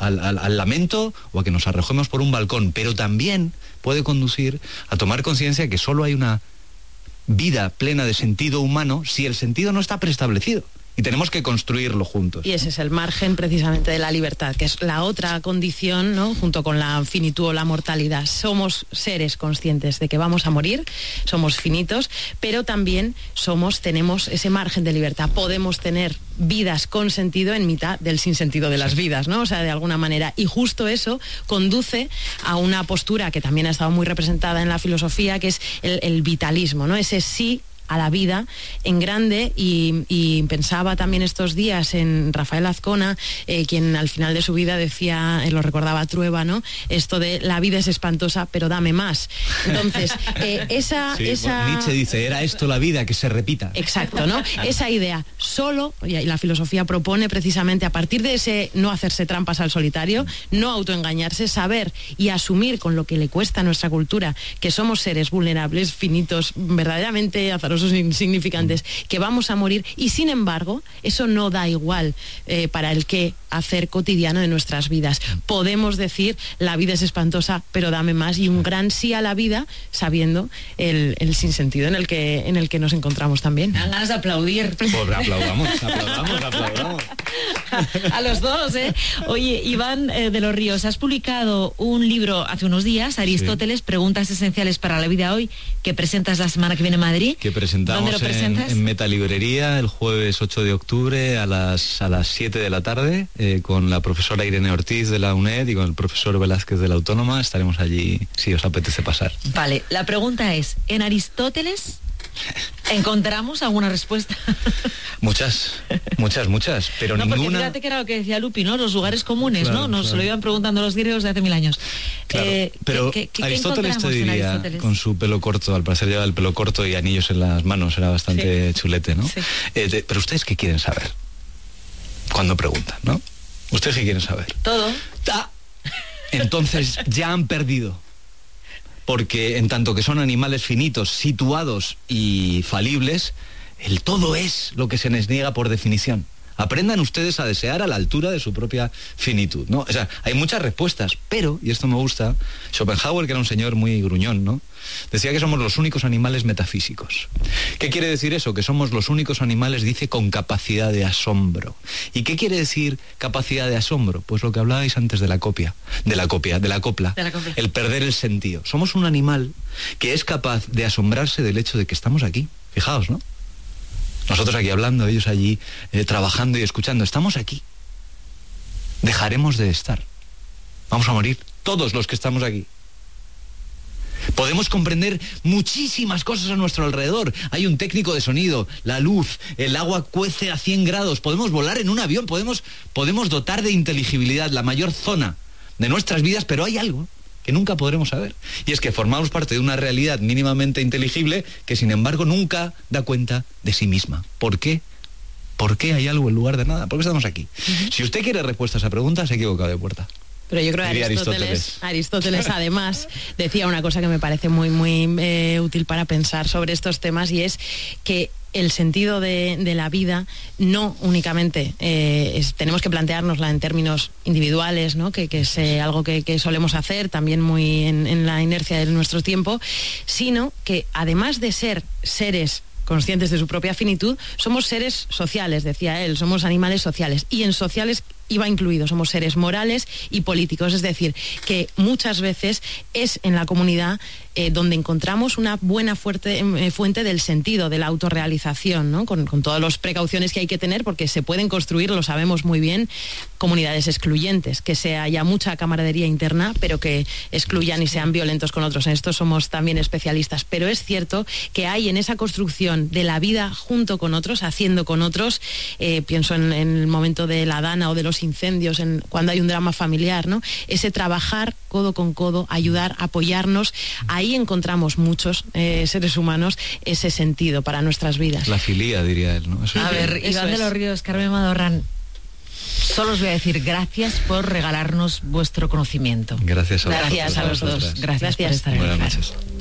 al lamento o a que nos arrojemos por un balcón, pero también puede conducir a tomar conciencia de que solo hay una vida plena de sentido humano si el sentido no está preestablecido. Y tenemos que construirlo juntos. Y ese es el margen precisamente de la libertad, que es la otra condición, ¿no? Junto con la finitud o la mortalidad. Somos seres conscientes de que vamos a morir, somos finitos, pero también tenemos ese margen de libertad. Podemos tener vidas con sentido en mitad del sinsentido de las vidas, ¿no? O sea, de alguna manera. Y justo eso conduce a una postura que también ha estado muy representada en la filosofía, que es el vitalismo, ¿no? Ese sí a la vida en grande, y pensaba también estos días en Rafael Azcona, quien al final de su vida decía, lo recordaba Trueba, ¿no? Esto de la vida es espantosa, pero dame más. Entonces, Nietzsche dice, era esto la vida, que se repita. Exacto, ¿no? Esa idea solo, y la filosofía propone precisamente a partir de ese no hacerse trampas al solitario, no autoengañarse, saber y asumir con lo que le cuesta a nuestra cultura, que somos seres vulnerables, finitos, verdaderamente azarosos, insignificantes, que vamos a morir, y sin embargo eso no da igual para el qué hacer cotidiano de nuestras vidas. Podemos decir, la vida es espantosa, pero dame más, y un gran sí a la vida, sabiendo el sinsentido en el que nos encontramos también. Dan ganas de aplaudir. Pues aplaudamos. A los dos, ¿eh? Oye, Iván de los Ríos, has publicado un libro hace unos días, Aristóteles, Preguntas esenciales para la vida hoy, que presentas la semana que viene en Madrid. Que presentamos en Metalibrería el jueves 8 de octubre a las 7 de la tarde, con la profesora Irene Ortiz de la UNED y con el profesor Velázquez de la Autónoma. Estaremos allí si os apetece pasar. Vale, la pregunta es, ¿en Aristóteles encontramos alguna respuesta? Muchas, pero no, ninguna. Porque fíjate que era lo que decía Lupi, ¿no? Los lugares comunes, claro, ¿no? Nos lo iban preguntando los griegos de hace 1000 años. Claro, pero ¿qué Aristóteles te encontramos en diría, Aristóteles? con su pelo corto, al parecer lleva el pelo corto y anillos en las manos, era bastante chulete, ¿no? Sí. Pero ustedes, ¿qué quieren saber? Cuando preguntan, ¿no? ¿Ustedes qué quieren saber? Todo. Entonces ya han perdido. Porque en tanto que son animales finitos, situados y falibles, el todo es lo que se les niega por definición. Aprendan ustedes a desear a la altura de su propia finitud, ¿no? O sea, hay muchas respuestas, pero, y esto me gusta, Schopenhauer, que era un señor muy gruñón, ¿no?, decía que somos los únicos animales metafísicos. ¿Qué quiere decir eso? Que somos los únicos animales, dice, con capacidad de asombro. ¿Y qué quiere decir capacidad de asombro? Pues lo que hablabais antes de la copla. El perder el sentido. Somos un animal que es capaz de asombrarse del hecho de que estamos aquí. Fijaos, ¿no? Nosotros aquí hablando, ellos allí trabajando y escuchando. Estamos aquí. Dejaremos de estar. Vamos a morir, todos los que estamos aquí. Podemos comprender muchísimas cosas a nuestro alrededor. Hay un técnico de sonido, la luz, el agua cuece a 100 grados. Podemos volar en un avión, podemos dotar de inteligibilidad la mayor zona de nuestras vidas, pero hay algo que nunca podremos saber. Y es que formamos parte de una realidad mínimamente inteligible que, sin embargo, nunca da cuenta de sí misma. ¿Por qué? ¿Por qué hay algo en lugar de nada? ¿Por qué estamos aquí? Si usted quiere respuesta a esa pregunta, se ha equivocado de puerta. Pero yo creo que Aristóteles además decía una cosa que me parece muy, muy útil para pensar sobre estos temas, y es que el sentido de la vida no únicamente tenemos que planteárnosla en términos individuales, ¿no?, que es algo que solemos hacer también muy en la inercia de nuestro tiempo, sino que además de ser seres conscientes de su propia finitud, somos seres sociales, decía él, somos animales sociales, y en sociales iba incluido, somos seres morales y políticos, es decir, que muchas veces es en la comunidad donde encontramos una buena fuente del sentido, de la autorrealización, ¿no?, con todas las precauciones que hay que tener, porque se pueden construir, lo sabemos muy bien, comunidades excluyentes, que haya mucha camaradería interna, pero que excluyan y sean violentos con otros. En esto somos también especialistas, pero es cierto que hay en esa construcción de la vida junto con otros, haciendo con otros, pienso en el momento de la Dana o de los incendios, cuando hay un drama familiar, ¿no?, ese trabajar codo con codo, ayudar, apoyarnos, ahí encontramos muchos seres humanos ese sentido para nuestras vidas. La filía, diría él, ¿no? A ver, Iván de los Ríos, Carmen Madorrán, solo os voy a decir gracias por regalarnos vuestro conocimiento. Gracias a los dos. Gracias por estar en el Faro. Buenas noches.